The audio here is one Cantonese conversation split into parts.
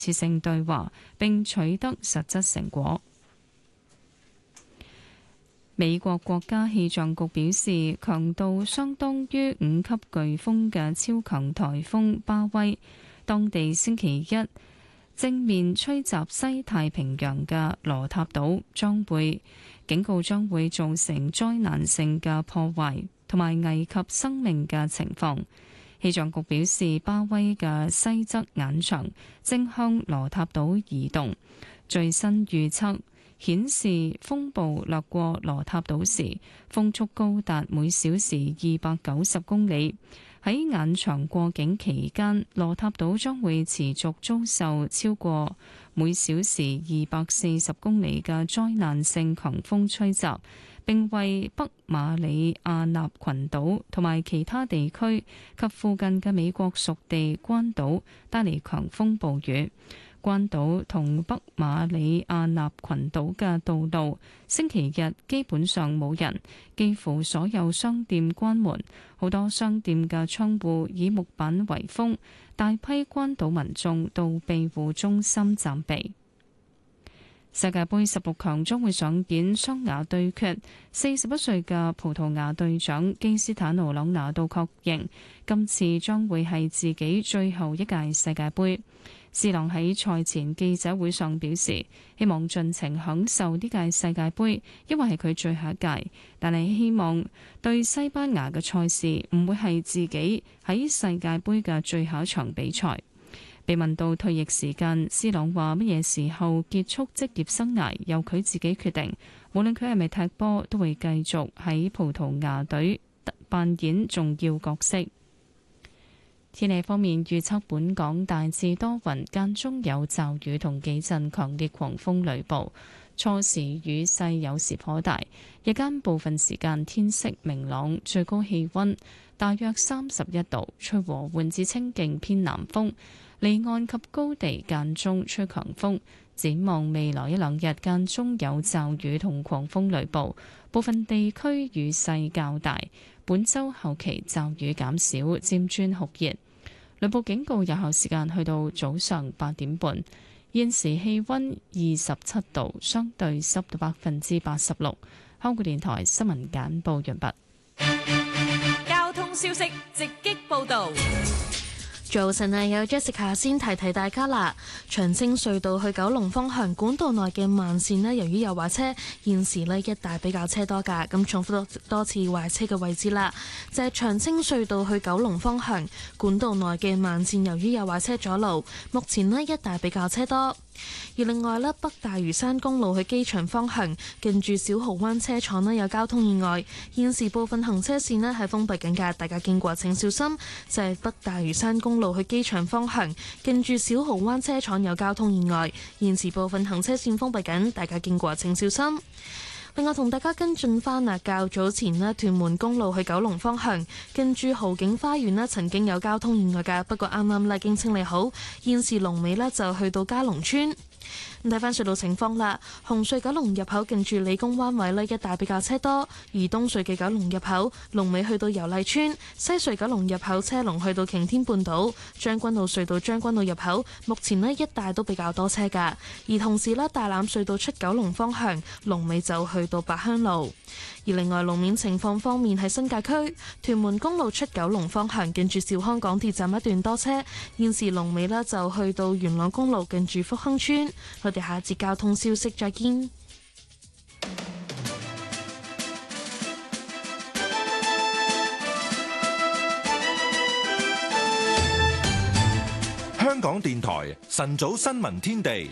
設性對話，並取得實質成果。美國國家氣象局表示，強度相當於5級颶風嘅超強颱風巴威，當地星期一正面吹襲西太平洋嘅羅塔島，警告將會造成災難性嘅破壞同埋危及生命嘅情況。氣象局表示，巴威嘅西側眼場正向羅塔島移動，最新預測顯示風暴掠過羅塔島時，風速高達每小時290公里。喺眼場過境期間，羅塔島將會持續遭受超過每小時240公里嘅災難性強風吹襲，並為北馬里亞納群島同埋其他地區及附近嘅美國屬地關島帶嚟強風暴雨。關島同北馬里亞納群島嘅道路星期日基本上冇人，幾乎所有商店關門，好多商店嘅窗戶以木板圍封，大批關島民眾到庇護中心暫避。世界盃16強將會上演雙牙對決，41歲嘅葡萄牙隊長基斯坦奴·朗拿度確認，今次將會係自己最後一屆世界盃。C朗喺賽前記者會上表示，希望盡情享受呢屆世界盃，因為係佢最後一屆，但係希望對西班牙嘅賽事唔會係自己喺世界盃嘅最後一場比賽。被問到退役時間，C朗話乜嘢時候結束職業生涯由佢自己決定，無論佢係咪踢波，都會繼續喺葡萄牙隊扮演重要角色。天氣方面，預測本港大致多雲，間中有驟雨同幾陣強烈狂風雷暴，初時雨勢有時頗大，日間部分時間天色明朗，最高氣溫大約31度，吹和緩至清勁偏南風，離岸及高地間中吹強風。展望未來一兩日間中有驟雨同狂風雷暴，部分地區雨勢較大。本週後期驟雨減少，漸轉酷熱。雷暴警告有效時間去到早上8點半。現時氣溫27度，相對濕度86%。香港電台新聞簡報完畢。 交通消息直擊報道。 早晨啊，有 Jessica 先提大家啦。長青隧道去九龍方向管道內嘅慢線呢，由於有壞車，現時呢一帶比較車多㗎。咁重複多次壞車嘅位置啦，就係長青隧道去九龍方向管道內嘅慢線，由於有壞車阻路，目前呢一帶比較車多。而另外呢，北大嶼山公路去機場方向近住小蠔灣車廠呢有交通意外，現時部分行車線呢係封閉緊㗎，大家經過請小心。就係北大嶼山公路去機場方向近住小蠔灣車廠有交通意外，現時部分行車線封閉緊，大家經過請小心。另外同大家跟進返啊，較早前呢，屯門公路去九龍方向近住豪景花園呢曾經有交通意外㗎，不過啱啱已經清理好，現時龍尾呢就去到嘉龍村。睇返隧道情況啦，紅隧九龍入口近住理工灣位呢一帶比較車多，而東隧嘅九龍入口龍尾去到油麗村，西隧九龍入口車龍去到擎天半島，將軍澳隧道將軍澳入口目前呢一帶都比較多車㗎，而同時呢，大欖隧道出九龍方向龍尾就去到八鄉路。而另外路面情況方面，喺新界區屯門公路出九龍方向近住兆康港鐵站一段多車，現時龍尾呢就去到元朗公路近住福亨村。我哋下一節交通消息再見。 香港電台晨早新聞天地。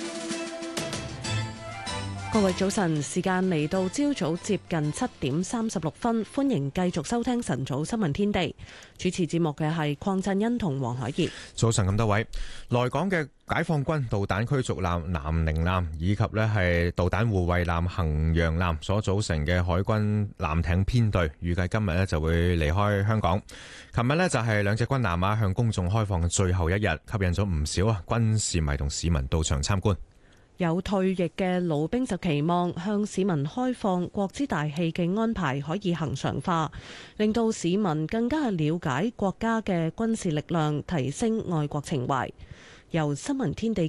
各位早晨，時間嚟到朝早接近7:36，歡迎繼續收聽晨早新聞天地。主持節目嘅係鄺振欣同黃海怡。早晨咁多位，來港嘅解放軍導彈驅逐艦南寧艦以及呢係導彈護衛艦衡陽艦所組成嘅海軍艦艇編隊，預計今日呢就會離開香港。琴日呢就係兩隻軍艦向公眾開放嘅最後一日，吸引咗唔少軍事迷同市民到場參觀。有退役嘅老兵就期望向市民開放國之大戲嘅安排可以恆常化，令到市民更加了解國家嘅軍事力量，提升愛國情懷。 由新聞天地